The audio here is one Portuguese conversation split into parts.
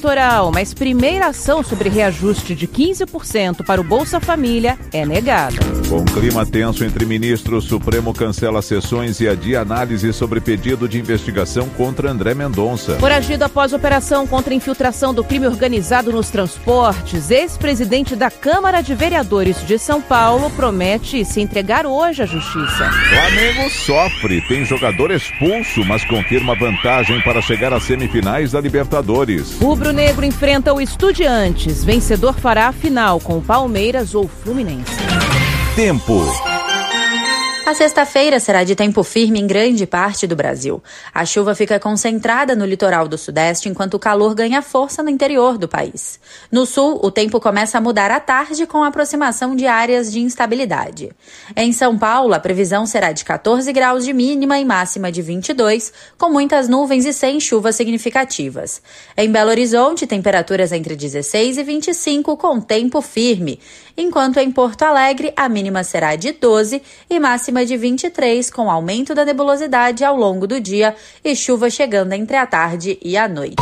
eleitoral, mas primeira ação sobre reajuste de 15% para o Bolsa Família é negada. Com clima tenso entre ministros, o Supremo cancela sessões e adia análise sobre pedido de investigação contra André Mendonça. Foragido após operação contra a infiltração do crime organizado nos transportes, ex-presidente da Câmara de Vereadores de São Paulo promete se entregar hoje à Justiça. Flamengo sofre, tem jogador expulso, mas confirma vantagem para chegar às semifinais da Libertadores. Rubro-negro enfrenta o Estudiantes. Vencedor fará a final com o Palmeiras ou Fluminense. Tempo. A sexta-feira será de tempo firme em grande parte do Brasil. A chuva fica concentrada no litoral do Sudeste, enquanto o calor ganha força no interior do país. No Sul, o tempo começa a mudar à tarde com a aproximação de áreas de instabilidade. Em São Paulo, a previsão será de 14 graus de mínima e máxima de 22, com muitas nuvens e sem chuvas significativas. Em Belo Horizonte, temperaturas entre 16 e 25, com tempo firme, enquanto em Porto Alegre, a mínima será de 12 e máxima de 23, com aumento da nebulosidade ao longo do dia e chuva chegando entre a tarde e a noite.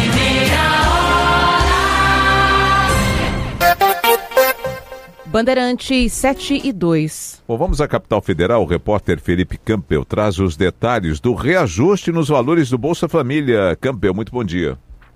Bandeirantes 7:02. Bom, vamos à capital federal. O repórter Felipe Campbell traz os detalhes do reajuste nos valores do Bolsa Família. Campbell, muito bom dia.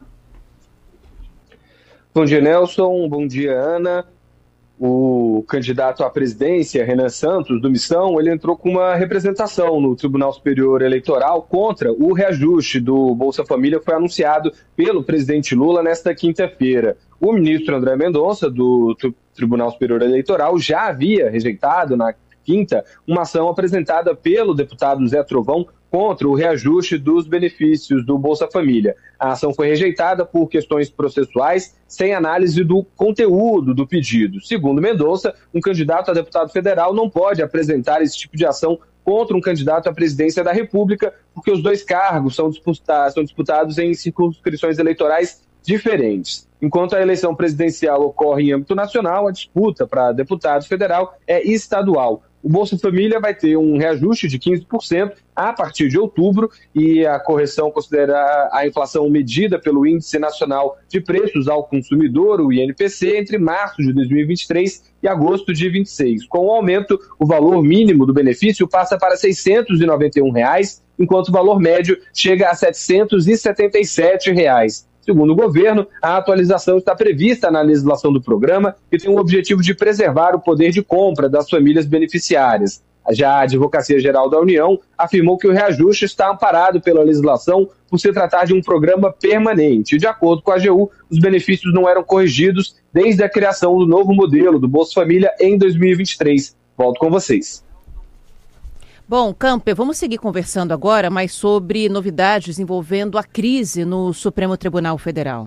Bom dia, Nelson. Bom dia, Ana. O candidato à presidência, Renan Santos, do Missão, ele entrou com uma representação no Tribunal Superior Eleitoral contra o reajuste do Bolsa Família, foi anunciado pelo presidente Lula nesta quinta-feira. O ministro André Mendonça, do Tribunal Superior Eleitoral, já havia rejeitado na quinta uma ação apresentada pelo deputado Zé Trovão contra o reajuste dos benefícios do Bolsa Família. A ação foi rejeitada por questões processuais, sem análise do conteúdo do pedido. Segundo Mendonça, um candidato a deputado federal não pode apresentar esse tipo de ação contra um candidato à presidência da República, porque os dois cargos são disputados em circunscrições eleitorais diferentes. Enquanto a eleição presidencial ocorre em âmbito nacional, a disputa para deputado federal é estadual. O Bolsa Família vai ter um reajuste de 15% a partir de outubro e a correção considera a inflação medida pelo Índice Nacional de Preços ao Consumidor, o INPC, entre março de 2023 e agosto de 2026. Com o aumento, o valor mínimo do benefício passa para R$ 691, enquanto o valor médio chega a R$ 777. Segundo o governo, a atualização está prevista na legislação do programa e tem o objetivo de preservar o poder de compra das famílias beneficiárias. Já a Advocacia Geral da União afirmou que o reajuste está amparado pela legislação por se tratar de um programa permanente. De acordo com a AGU, os benefícios não eram corrigidos desde a criação do novo modelo do Bolsa Família em 2023. Volto com vocês. Bom, Campbell, vamos seguir conversando agora mais sobre novidades envolvendo a crise no Supremo Tribunal Federal.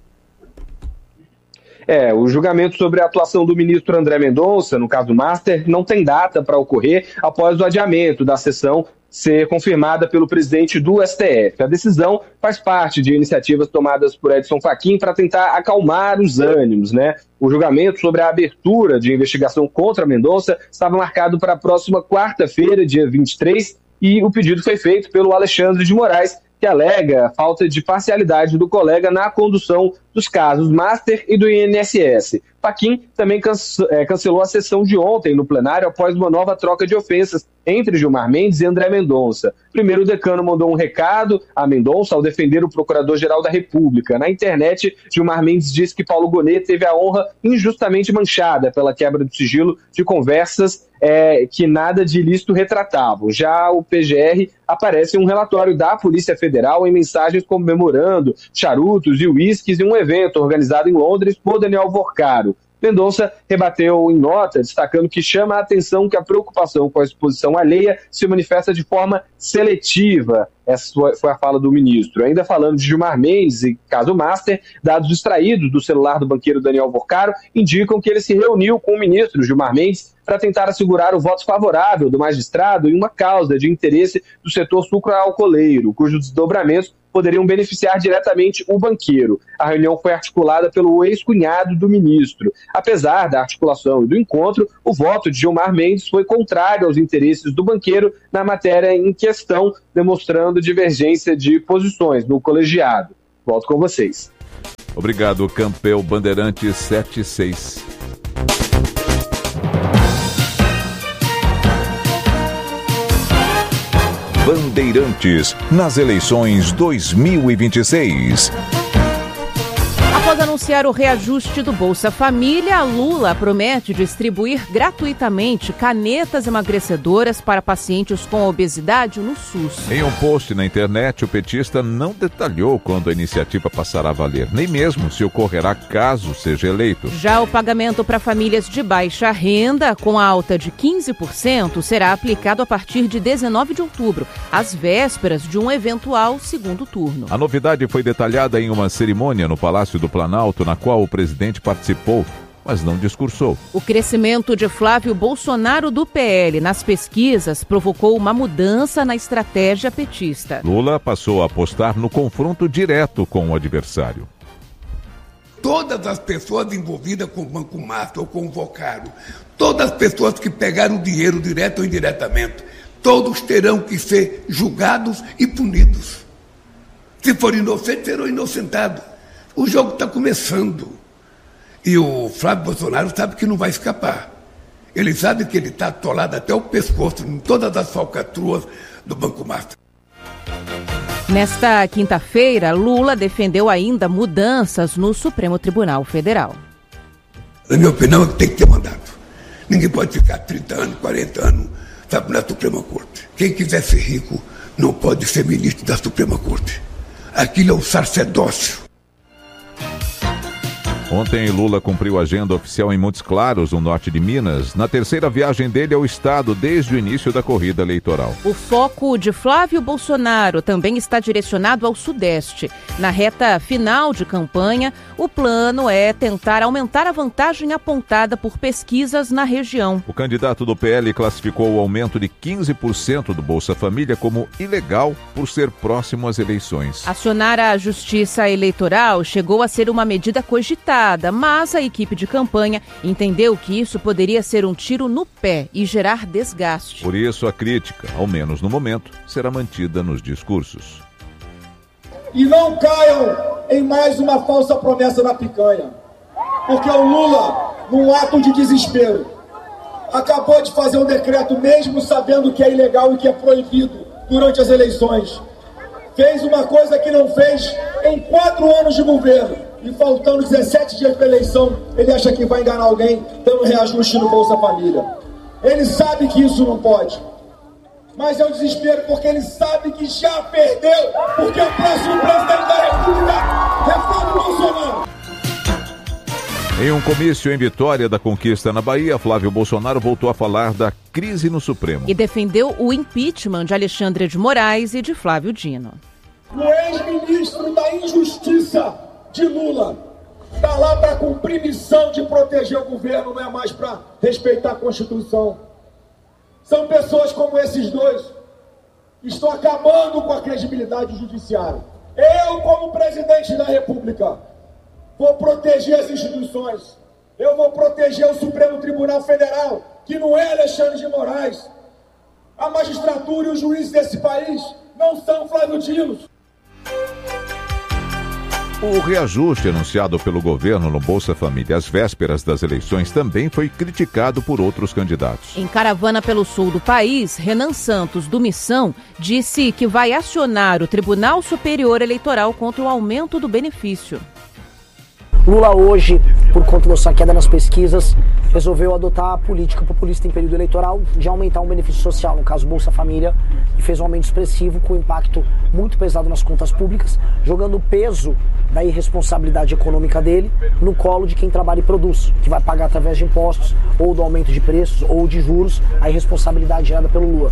O julgamento sobre a atuação do ministro André Mendonça, no caso Master, não tem data para ocorrer após o adiamento da sessão ser confirmada pelo presidente do STF. A decisão faz parte de iniciativas tomadas por Edson Fachin para tentar acalmar os ânimos, né? O julgamento sobre a abertura de investigação contra Mendonça estava marcado para a próxima quarta-feira, dia 23, e o pedido foi feito pelo Alexandre de Moraes, que alega a falta de parcialidade do colega na condução dos casos Master e do INSS. Fachin também cancelou a sessão de ontem no plenário após uma nova troca de ofensas entre Gilmar Mendes e André Mendonça. Primeiro, o decano mandou um recado a Mendonça ao defender o Procurador-Geral da República. Na internet, Gilmar Mendes disse que Paulo Gonet teve a honra injustamente manchada pela quebra do sigilo de conversas que nada de ilícito retratavam. Já o PGR aparece em um relatório da Polícia Federal em mensagens comemorando charutos e uísques em um evento organizado em Londres por Daniel Vorcaro. Mendonça rebateu em nota, destacando que chama a atenção que a preocupação com a exposição alheia se manifesta de forma seletiva. Essa foi a fala do ministro. Ainda falando de Gilmar Mendes e caso Master, dados extraídos do celular do banqueiro Daniel Vorcaro indicam que ele se reuniu com o ministro Gilmar Mendes para tentar assegurar o voto favorável do magistrado em uma causa de interesse do setor sucroalcooleiro, cujos desdobramentos poderiam beneficiar diretamente o banqueiro. A reunião foi articulada pelo ex-cunhado do ministro. Apesar da articulação e do encontro, o voto de Gilmar Mendes foi contrário aos interesses do banqueiro na matéria em questão, demonstrando divergência de posições no colegiado. Volto com vocês. Obrigado, Campeu Bandeirantes 76. Bandeirantes nas eleições 2026. Após anunciar o reajuste do Bolsa Família, Lula promete distribuir gratuitamente canetas emagrecedoras para pacientes com obesidade no SUS. Em um post na internet, o petista não detalhou quando a iniciativa passará a valer, nem mesmo se ocorrerá caso seja eleito. Já o pagamento para famílias de baixa renda, com alta de 15%, será aplicado a partir de 19 de outubro, às vésperas de um eventual segundo turno. A novidade foi detalhada em uma cerimônia no Palácio do Planalto, na qual o presidente participou, mas não discursou. O crescimento de Flávio Bolsonaro do PL nas pesquisas provocou uma mudança na estratégia petista. Lula passou a apostar no confronto direto com o adversário. Todas as pessoas envolvidas com o Banco Master ou com o Vocaro, todas as pessoas que pegaram dinheiro direto ou indiretamente, todos terão que ser julgados e punidos. Se for inocente, serão inocentados. O jogo está começando. E o Flávio Bolsonaro sabe que não vai escapar. Ele sabe que ele está atolado até o pescoço em todas as falcatruas do Banco Master. Nesta quinta-feira, Lula defendeu ainda mudanças no Supremo Tribunal Federal. Na minha opinião, é que tem que ter mandato. Ninguém pode ficar 30 anos, 40 anos, sabe, na Suprema Corte. Quem quiser ser rico não pode ser ministro da Suprema Corte. Aquilo é um sacerdócio. Ontem, Lula cumpriu a agenda oficial em Montes Claros, no norte de Minas, na terceira viagem dele ao estado desde o início da corrida eleitoral. O foco de Flávio Bolsonaro também está direcionado ao Sudeste. Na reta final de campanha, o plano é tentar aumentar a vantagem apontada por pesquisas na região. O candidato do PL classificou o aumento de 15% do Bolsa Família como ilegal por ser próximo às eleições. Acionar a Justiça Eleitoral chegou a ser uma medida cogitada, mas a equipe de campanha entendeu que isso poderia ser um tiro no pé e gerar desgaste. Por isso, a crítica, ao menos no momento, será mantida nos discursos. E não caiam em mais uma falsa promessa na picanha, porque o Lula, num ato de desespero, acabou de fazer um decreto mesmo sabendo que é ilegal e que é proibido durante as eleições. Fez uma coisa que não fez em 4 anos de governo. E faltando 17 dias para a eleição, ele acha que vai enganar alguém dando reajuste no Bolsa Família. Ele sabe que isso não pode. Mas é um desespero porque ele sabe que já perdeu, porque o próximo presidente da República é Flávio Bolsonaro. Em um comício em Vitória da Conquista, na Bahia, Flávio Bolsonaro voltou a falar da crise no Supremo. E defendeu o impeachment de Alexandre de Moraes e de Flávio Dino. O ex-ministro da Injustiça de Lula está lá para cumprir missão de proteger o governo, não é mais para respeitar a Constituição. São pessoas como esses dois que estão acabando com a credibilidade do judiciário. Eu, como presidente da República, vou proteger as instituições. Eu vou proteger o Supremo Tribunal Federal, que não é Alexandre de Moraes. A magistratura e os juízes desse país não são Flávio Dino. O reajuste anunciado pelo governo no Bolsa Família às vésperas das eleições também foi criticado por outros candidatos. Em caravana pelo sul do país, Renan Santos, do Missão, disse que vai acionar o Tribunal Superior Eleitoral contra o aumento do benefício. Lula hoje, por conta da sua queda nas pesquisas, resolveu adotar a política populista em período eleitoral de aumentar um benefício social, no caso Bolsa Família, e fez um aumento expressivo com impacto muito pesado nas contas públicas, jogando o peso da irresponsabilidade econômica dele no colo de quem trabalha e produz, que vai pagar através de impostos, ou do aumento de preços, ou de juros, a irresponsabilidade gerada pelo Lula.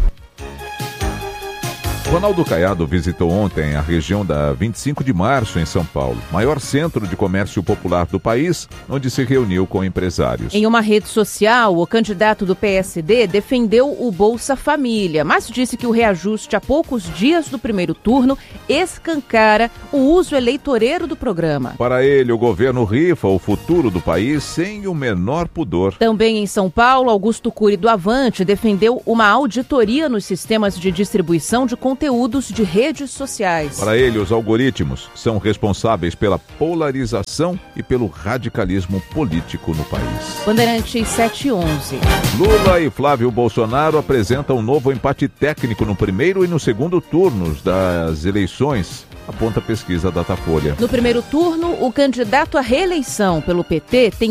Ronaldo Caiado visitou ontem a região da 25 de Março, em São Paulo, maior centro de comércio popular do país, onde se reuniu com empresários. Em uma rede social, o candidato do PSD defendeu o Bolsa Família, mas disse que o reajuste a poucos dias do primeiro turno escancara o uso eleitoreiro do programa. Para ele, o governo rifa o futuro do país sem o menor pudor. Também em São Paulo, Augusto Cury do Avante defendeu uma auditoria nos sistemas de distribuição de conteúdo conteúdos de redes sociais. Para ele, os algoritmos são responsáveis pela polarização e pelo radicalismo político no país. Bandeirantes 711. Lula e Flávio Bolsonaro apresentam um novo empate técnico no primeiro e no segundo turnos das eleições, aponta a pesquisa Datafolha. No primeiro turno, o candidato à reeleição pelo PT tem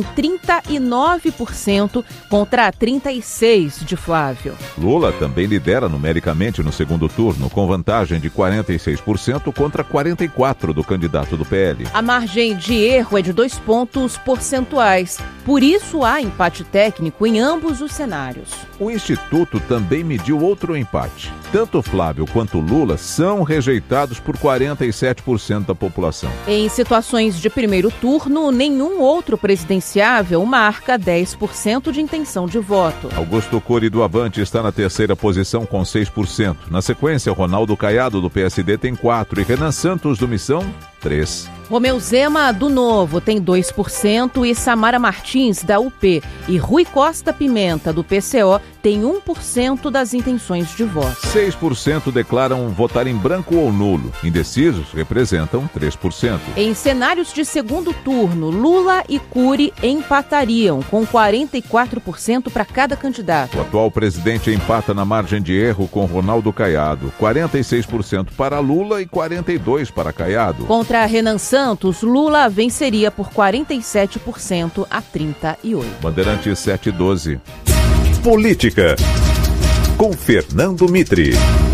39% contra 36% de Flávio. Lula também lidera numericamente no segundo turno, com vantagem de 46% contra 44% do candidato do PL. A margem de erro é de 2 pontos percentuais. Por isso, há empate técnico em ambos os cenários. O Instituto também mediu outro empate. Tanto Flávio quanto Lula são rejeitados por 47% da população. Em situações de primeiro turno, nenhum outro presidenciável marca 10% de intenção de voto. Augusto Cury do Avante está na terceira posição com 6%. Na sequência, Ronaldo Caiado do PSD tem 4% e Renan Santos do Missão, 3%. Romeu Zema, do Novo, tem 2% e Samara Martins, da UP, e Rui Costa Pimenta, do PCO, tem 1% das intenções de voto. 6% declaram votar em branco ou nulo. Indecisos representam 3%. Em cenários de segundo turno, Lula e Cury empatariam, com 44% para cada candidato. O atual presidente empata na margem de erro com Ronaldo Caiado, 46% para Lula e 42% para Caiado. Contra Renan Santos, Lula venceria por 47% a 38%. Bandeirantes 712. Política, com Fernando Mitre.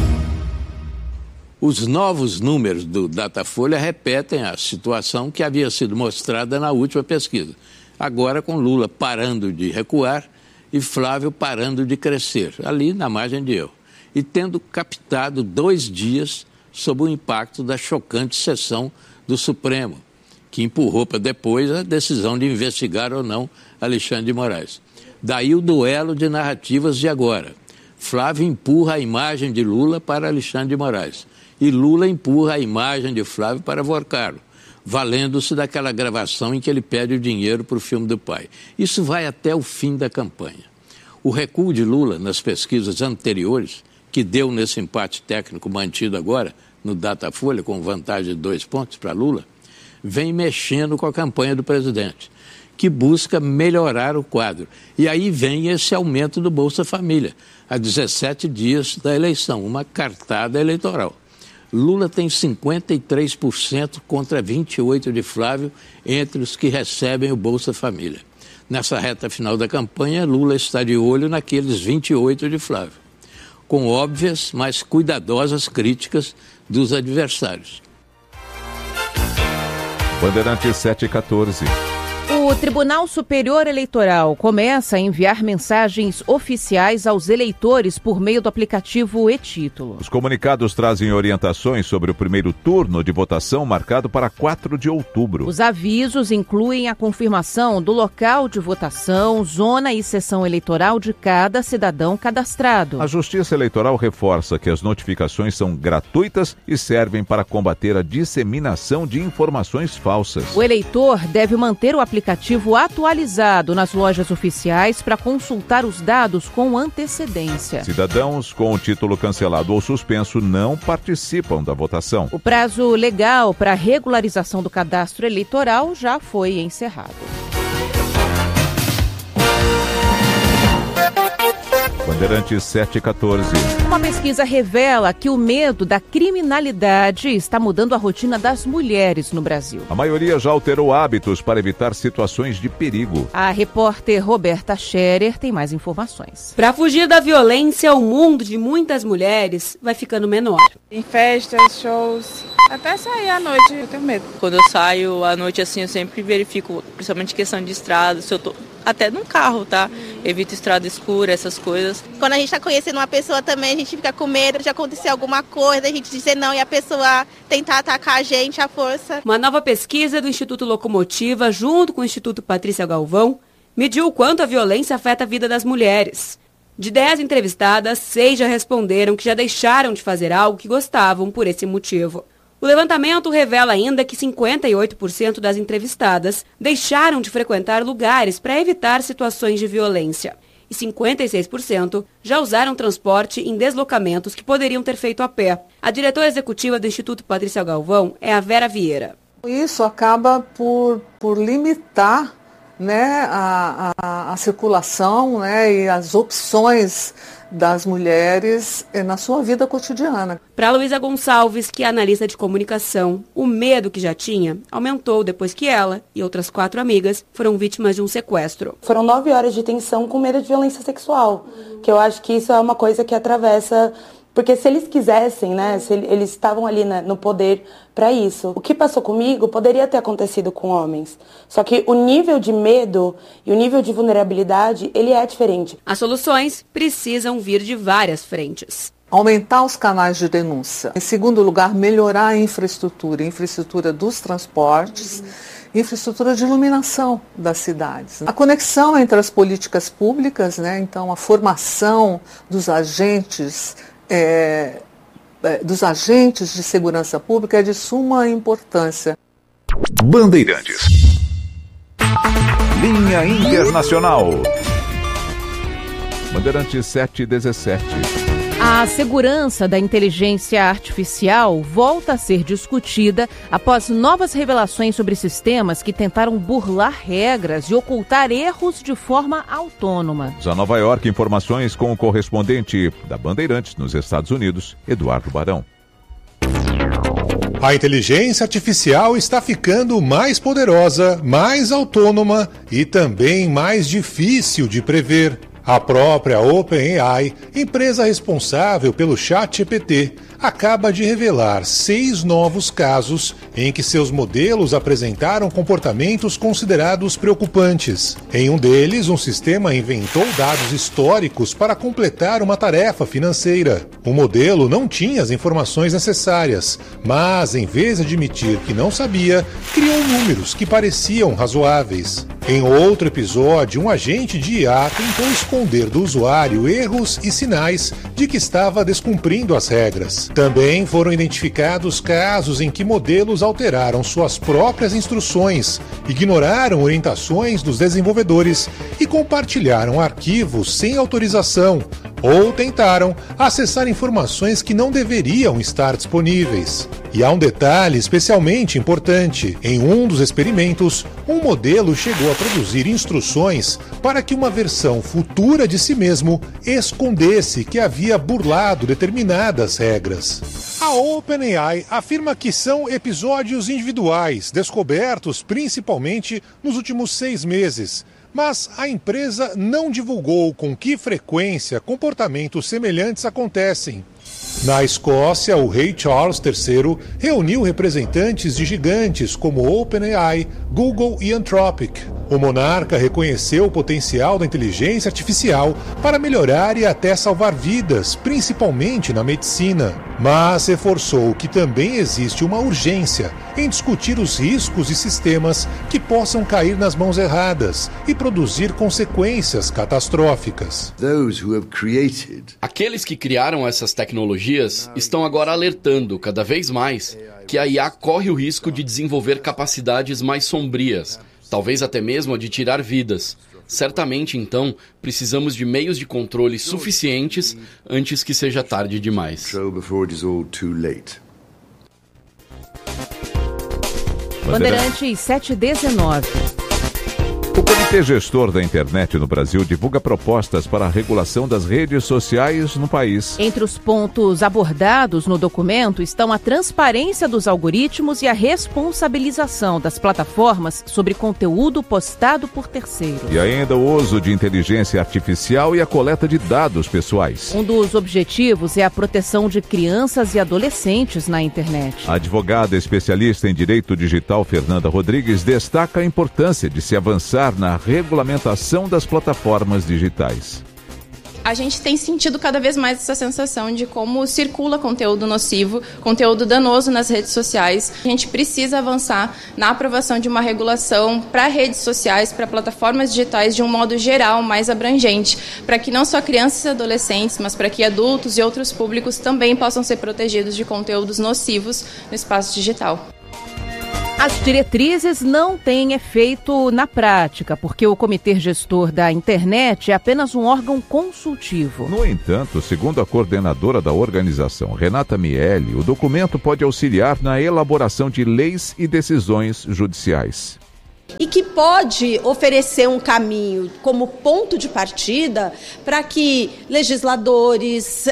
Os novos números do Datafolha repetem a situação que havia sido mostrada na última pesquisa. Agora com Lula parando de recuar e Flávio parando de crescer, ali na margem de erro. E tendo captado 2 dias sob o impacto da chocante sessão do Supremo, que empurrou para depois a decisão de investigar ou não Alexandre de Moraes. Daí o duelo de narrativas de agora. Flávio empurra a imagem de Lula para Alexandre de Moraes e Lula empurra a imagem de Flávio para Vorcaro, valendo-se daquela gravação em que ele pede o dinheiro para o filme do pai. Isso vai até o fim da campanha. O recuo de Lula nas pesquisas anteriores, que deu nesse empate técnico mantido agora no Datafolha, com vantagem de 2 pontos para Lula, vem mexendo com a campanha do presidente, que busca melhorar o quadro. E aí vem esse aumento do Bolsa Família, a 17 dias da eleição, uma cartada eleitoral. Lula tem 53% contra 28% de Flávio entre os que recebem o Bolsa Família. Nessa reta final da campanha, Lula está de olho naqueles 28% de Flávio, com óbvias, mas cuidadosas críticas dos adversários. Bandeirantes 714. O Tribunal Superior Eleitoral começa a enviar mensagens oficiais aos eleitores por meio do aplicativo e-Título. Os comunicados trazem orientações sobre o primeiro turno de votação marcado para 4 de outubro. Os avisos incluem a confirmação do local de votação, zona e sessão eleitoral de cada cidadão cadastrado. A Justiça Eleitoral reforça que as notificações são gratuitas e servem para combater a disseminação de informações falsas. O eleitor deve manter o aplicativo atualizado nas lojas oficiais para consultar os dados com antecedência. Cidadãos com o título cancelado ou suspenso não participam da votação. O prazo legal para a regularização do cadastro eleitoral já foi encerrado. Bandeirantes 714. Uma pesquisa revela que o medo da criminalidade está mudando a rotina das mulheres no Brasil. A maioria já alterou hábitos para evitar situações de perigo. A repórter Roberta Scherer tem mais informações. Para fugir da violência, o mundo de muitas mulheres vai ficando menor. Em festas, shows, até sair à noite eu tenho medo. Quando eu saio à noite assim, eu sempre verifico, principalmente questão de estrada, se eu tô até num carro, tá? Evito estrada escura, essas coisas. Quando a gente tá conhecendo uma pessoa também, a gente fica com medo de acontecer alguma coisa, a gente dizer não e a pessoa tentar atacar a gente à força. Uma nova pesquisa do Instituto Locomotiva, junto com o Instituto Patrícia Galvão, mediu o quanto a violência afeta a vida das mulheres. De 10 entrevistadas, 6 já responderam que já deixaram de fazer algo que gostavam por esse motivo. O levantamento revela ainda que 58% das entrevistadas deixaram de frequentar lugares para evitar situações de violência. e 56% já usaram transporte em deslocamentos que poderiam ter feito a pé. A diretora executiva do Instituto Patrícia Galvão é a Vera Vieira. Isso acaba por limitar, né, a circulação, né, e as opções das mulheres na sua vida cotidiana. Para Luísa Gonçalves, que é analista de comunicação, o medo que já tinha aumentou depois que ela e outras 4 amigas foram vítimas de um sequestro. Foram 9 horas de tensão com medo de violência sexual, que eu acho que isso é uma coisa que atravessa... Porque se eles quisessem, né, se eles estavam ali no poder para isso. O que passou comigo poderia ter acontecido com homens. Só que o nível de medo e o nível de vulnerabilidade, ele é diferente. As soluções precisam vir de várias frentes. Aumentar os canais de denúncia. Em segundo lugar, melhorar a infraestrutura dos transportes, infraestrutura de iluminação das cidades. A conexão entre as políticas públicas, né, então a formação dos agentes de segurança pública é de suma importância. Bandeirantes. Linha Internacional. Bandeirantes 717. A segurança da inteligência artificial volta a ser discutida após novas revelações sobre sistemas que tentaram burlar regras e ocultar erros de forma autônoma. A Nova York, informações com o correspondente da Bandeirantes nos Estados Unidos, Eduardo Barão. A inteligência artificial está ficando mais poderosa, mais autônoma e também mais difícil de prever. A própria OpenAI, empresa responsável pelo ChatGPT, acaba de revelar 6 novos casos em que seus modelos apresentaram comportamentos considerados preocupantes. Em um deles, um sistema inventou dados históricos para completar uma tarefa financeira. O modelo não tinha as informações necessárias, mas, em vez de admitir que não sabia, criou números que pareciam razoáveis. Em outro episódio, um agente de IA tentou esconder do usuário erros e sinais de que estava descumprindo as regras. Também foram identificados casos em que modelos alteraram suas próprias instruções, ignoraram orientações dos desenvolvedores e compartilharam arquivos sem autorização ou tentaram acessar informações que não deveriam estar disponíveis. E há um detalhe especialmente importante. Em um dos experimentos, um modelo chegou a produzir instruções para que uma versão futura de si mesmo escondesse que havia burlado determinadas regras. A OpenAI afirma que são episódios individuais, descobertos principalmente nos últimos 6 meses. Mas a empresa não divulgou com que frequência comportamentos semelhantes acontecem. Na Escócia, o rei Charles III reuniu representantes de gigantes como OpenAI, Google e Anthropic. O monarca reconheceu o potencial da inteligência artificial para melhorar e até salvar vidas, principalmente na medicina. Mas reforçou que também existe uma urgência em discutir os riscos de sistemas que possam cair nas mãos erradas e produzir consequências catastróficas. Aqueles que criaram essas tecnologias estão agora alertando cada vez mais que a IA corre o risco de desenvolver capacidades mais sombrias, talvez até mesmo a de tirar vidas. Certamente, então, precisamos de meios de controle suficientes antes que seja tarde demais. Bandeirantes 719. O Comitê Gestor da Internet no Brasil divulga propostas para a regulação das redes sociais no país. Entre os pontos abordados no documento estão a transparência dos algoritmos e a responsabilização das plataformas sobre conteúdo postado por terceiros. E ainda o uso de inteligência artificial e a coleta de dados pessoais. Um dos objetivos é a proteção de crianças e adolescentes na internet. A advogada especialista em direito digital Fernanda Rodrigues destaca a importância de se avançar na regulamentação das plataformas digitais. A gente tem sentido cada vez mais essa sensação de como circula conteúdo nocivo, conteúdo danoso nas redes sociais. A gente precisa avançar na aprovação de uma regulação para redes sociais, para plataformas digitais de um modo geral, mais abrangente, para que não só crianças e adolescentes, mas para que adultos e outros públicos também possam ser protegidos de conteúdos nocivos no espaço digital. As diretrizes não têm efeito na prática, porque o Comitê Gestor da Internet é apenas um órgão consultivo. No entanto, segundo a coordenadora da organização, Renata Miele, o documento pode auxiliar na elaboração de leis e decisões judiciais. E que pode oferecer um caminho como ponto de partida para que legisladores,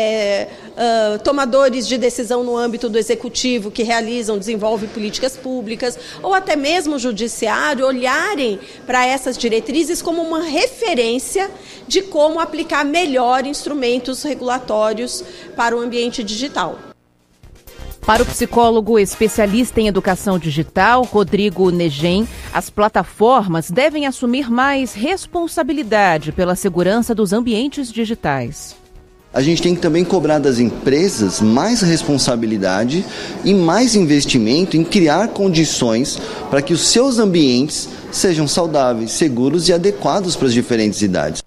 tomadores de decisão no âmbito do executivo que desenvolvem políticas públicas, ou até mesmo o judiciário, olharem para essas diretrizes como uma referência de como aplicar melhor instrumentos regulatórios para o ambiente digital. Para o psicólogo especialista em educação digital, Rodrigo Negem, as plataformas devem assumir mais responsabilidade pela segurança dos ambientes digitais. A gente tem que também cobrar das empresas mais responsabilidade e mais investimento em criar condições para que os seus ambientes sejam saudáveis, seguros e adequados para as diferentes idades.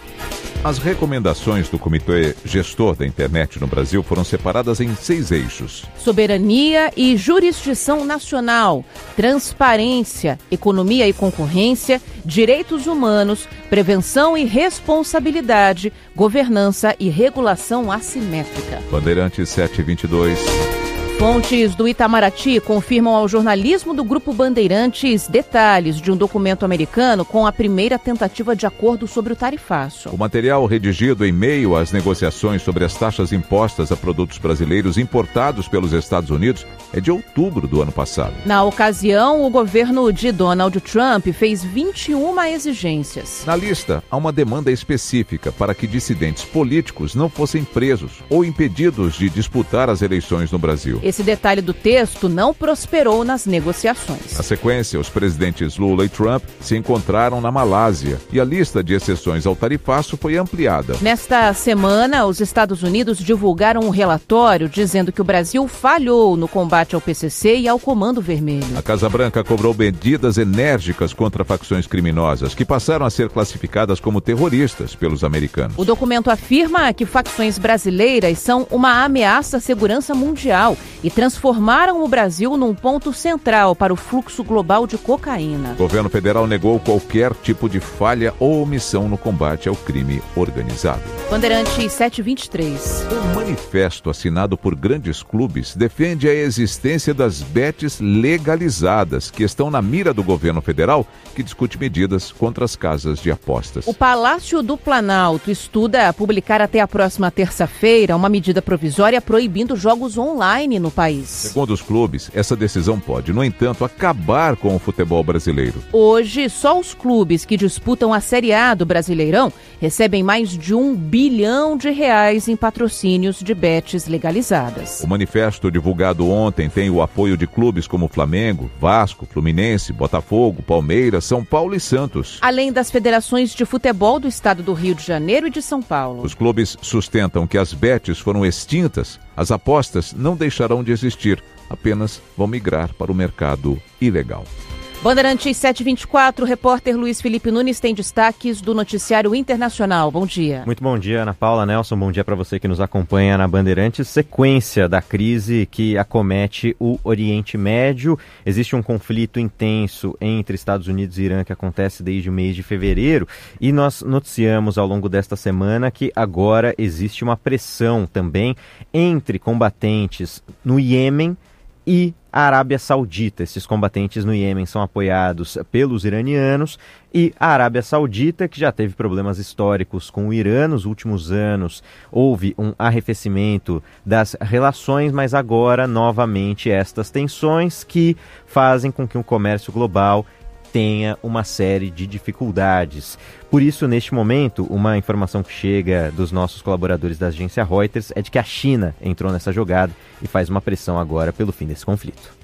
As recomendações do Comitê Gestor da Internet no Brasil foram separadas em 6 eixos. Soberania e jurisdição nacional, transparência, economia e concorrência, direitos humanos, prevenção e responsabilidade, governança e regulação assimétrica. Bandeirantes 722. Fontes do Itamaraty confirmam ao jornalismo do Grupo Bandeirantes detalhes de um documento americano com a primeira tentativa de acordo sobre o tarifaço. O material redigido em meio às negociações sobre as taxas impostas a produtos brasileiros importados pelos Estados Unidos é de outubro do ano passado. Na ocasião, o governo de Donald Trump fez 21 exigências. Na lista, há uma demanda específica para que dissidentes políticos não fossem presos ou impedidos de disputar as eleições no Brasil. Esse detalhe do texto não prosperou nas negociações. Na sequência, os presidentes Lula e Trump se encontraram na Malásia e a lista de exceções ao tarifaço foi ampliada. Nesta semana, os Estados Unidos divulgaram um relatório dizendo que o Brasil falhou no combate ao PCC e ao Comando Vermelho. A Casa Branca cobrou medidas enérgicas contra facções criminosas que passaram a ser classificadas como terroristas pelos americanos. O documento afirma que facções brasileiras são uma ameaça à segurança mundial e transformaram o Brasil num ponto central para o fluxo global de cocaína. O governo federal negou qualquer tipo de falha ou omissão no combate ao crime organizado. Bandeirantes 723. Um manifesto assinado por grandes clubes defende a existência das bets legalizadas, que estão na mira do governo federal, que discute medidas contra as casas de apostas. O Palácio do Planalto estuda publicar até a próxima terça-feira uma medida provisória proibindo jogos online no país. Segundo os clubes, essa decisão pode, no entanto, acabar com o futebol brasileiro. Hoje, só os clubes que disputam a Série A do Brasileirão recebem mais de R$1 bilhão em patrocínios de bets legalizadas. O manifesto divulgado ontem tem o apoio de clubes como Flamengo, Vasco, Fluminense, Botafogo, Palmeiras, São Paulo e Santos. Além das federações de futebol do estado do Rio de Janeiro e de São Paulo. Os clubes sustentam que as bets foram extintas, as apostas não deixarão de existir, apenas vão migrar para o mercado ilegal. Bandeirantes 724, repórter Luiz Felipe Nunes tem destaques do noticiário internacional. Bom dia. Muito bom dia, Ana Paula, Nelson. Bom dia para você que nos acompanha na Bandeirantes. Sequência da crise que acomete o Oriente Médio. Existe um conflito intenso entre Estados Unidos e Irã que acontece desde o mês de fevereiro. E nós noticiamos ao longo desta semana que agora existe uma pressão também entre combatentes no Iêmen e a Arábia Saudita. Esses combatentes no Iêmen são apoiados pelos iranianos e a Arábia Saudita, que já teve problemas históricos com o Irã nos últimos anos, houve um arrefecimento das relações, mas agora novamente estas tensões que fazem com que o comércio global tenha uma série de dificuldades. Por isso, neste momento, uma informação que chega dos nossos colaboradores da agência Reuters é de que a China entrou nessa jogada e faz uma pressão agora pelo fim desse conflito.